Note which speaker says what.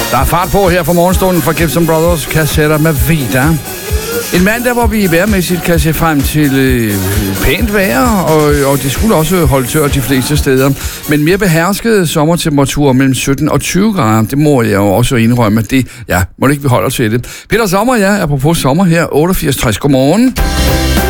Speaker 1: Der er fart på her fra morgenstunden fra Gibson Brothers kassetter med Vida. En mandag, hvor vi vejrmæssigt kan se frem til pænt vejr, og det skulle også holde tørt de fleste steder. Men mere beherskede sommertemperaturer mellem 17 og 20 grader, det må jeg jo også indrømme, at det, ja, må det ikke vi holder til det. Peter Sommer, ja, apropos sommer her, 88.60, godmorgen.